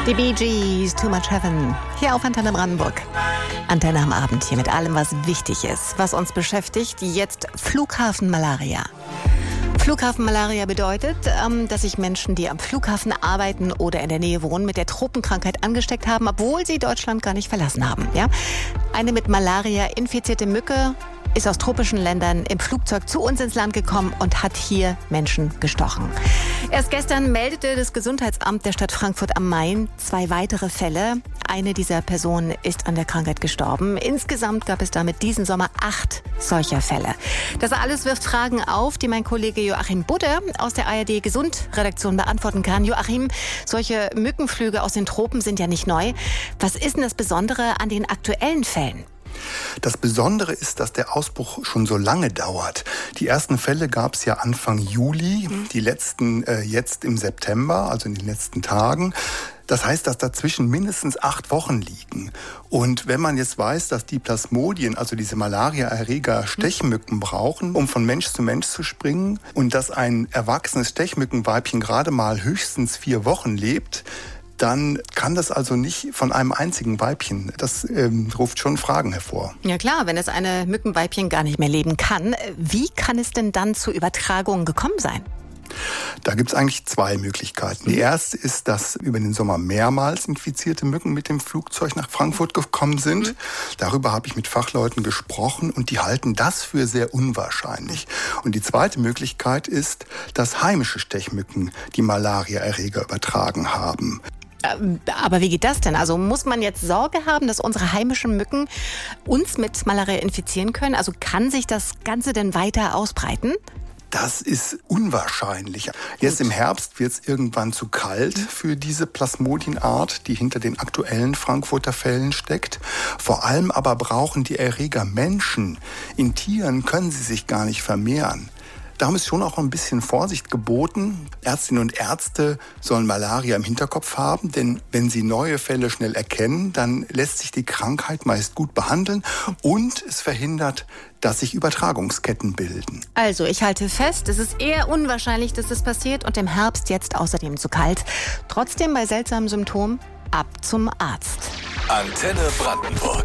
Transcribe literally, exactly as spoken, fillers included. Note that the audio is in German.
Die Bee Gees, Too Much Heaven, hier auf Antenne Brandenburg. Antenne am Abend hier mit allem, was wichtig ist, was uns beschäftigt. Jetzt Flughafenmalaria. Flughafenmalaria bedeutet, ähm, dass sich Menschen, die am Flughafen arbeiten oder in der Nähe wohnen, mit der Tropenkrankheit angesteckt haben, obwohl sie Deutschland gar nicht verlassen haben. Ja? Eine mit Malaria infizierte Mücke ist aus tropischen Ländern im Flugzeug zu uns ins Land gekommen und hat hier Menschen gestochen. Erst gestern meldete das Gesundheitsamt der Stadt Frankfurt am Main zwei weitere Fälle. Eine dieser Personen ist an der Krankheit gestorben. Insgesamt gab es damit diesen Sommer acht solcher Fälle. Das alles wirft Fragen auf, die mein Kollege Joachim Budde aus der A R D Gesund-Redaktion beantworten kann. Joachim, solche Mückenflüge aus den Tropen sind ja nicht neu. Was ist denn das Besondere an den aktuellen Fällen? Das Besondere ist, dass der Ausbruch schon so lange dauert. Die ersten Fälle gab es ja Anfang Juli, die letzten äh, jetzt im September, also in den letzten Tagen. Das heißt, dass dazwischen mindestens acht Wochen liegen. Und wenn man jetzt weiß, dass die Plasmodien, also diese Malaria-Erreger, Stechmücken brauchen, um von Mensch zu Mensch zu springen, und dass ein erwachsenes Stechmückenweibchen gerade mal höchstens vier Wochen lebt, dann kann das also nicht von einem einzigen Weibchen. Das ähm, ruft schon Fragen hervor. Ja klar, wenn das eine Mückenweibchen gar nicht mehr leben kann, wie kann es denn dann zu Übertragungen gekommen sein? Da gibt es eigentlich zwei Möglichkeiten. Die erste ist, dass über den Sommer mehrmals infizierte Mücken mit dem Flugzeug nach Frankfurt gekommen sind. Mhm. Darüber habe ich mit Fachleuten gesprochen und die halten das für sehr unwahrscheinlich. Und die zweite Möglichkeit ist, dass heimische Stechmücken die Malaria-Erreger übertragen haben. Aber wie geht das denn? Also muss man jetzt Sorge haben, dass unsere heimischen Mücken uns mit Malaria infizieren können? Also kann sich das Ganze denn weiter ausbreiten? Das ist unwahrscheinlich. Jetzt im Herbst wird es irgendwann zu kalt für diese Plasmodienart, die hinter den aktuellen Frankfurter Fällen steckt. Vor allem aber brauchen die Erreger Menschen. In Tieren können sie sich gar nicht vermehren. Darum ist schon auch ein bisschen Vorsicht geboten. Ärztinnen und Ärzte sollen Malaria im Hinterkopf haben, denn wenn sie neue Fälle schnell erkennen, dann lässt sich die Krankheit meist gut behandeln und es verhindert, dass sich Übertragungsketten bilden. Also ich halte fest, es ist eher unwahrscheinlich, dass das passiert und im Herbst jetzt außerdem zu kalt. Trotzdem bei seltsamen Symptomen ab zum Arzt. Antenne Brandenburg.